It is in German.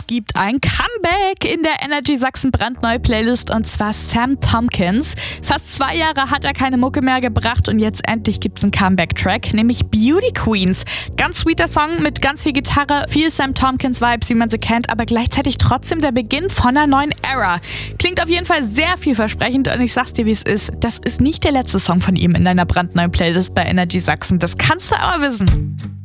Es gibt ein Comeback in der Energy Sachsen brandneue Playlist und zwar Sam Tompkins. Fast 2 Jahre hat er keine Mucke mehr gebracht und jetzt endlich gibt's einen Comeback-Track, nämlich Beauty Queens. Ganz sweeter Song mit ganz viel Gitarre, viel Sam Tompkins-Vibes, wie man sie kennt, aber gleichzeitig trotzdem der Beginn von einer neuen Era. Klingt auf jeden Fall sehr vielversprechend und ich sag's dir, wie es ist. Das ist nicht der letzte Song von ihm in deiner brandneuen Playlist bei Energy Sachsen. Das kannst du aber wissen.